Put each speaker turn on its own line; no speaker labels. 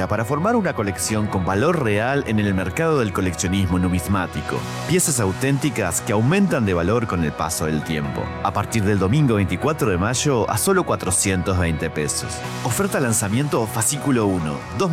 única para formar una colección con valor real en el mercado del coleccionismo numismático. Piezas auténticas que aumentan de valor con el paso del tiempo. A partir del domingo 24 de mayo a solo 420 pesos. Oferta lanzamiento fascículo 1.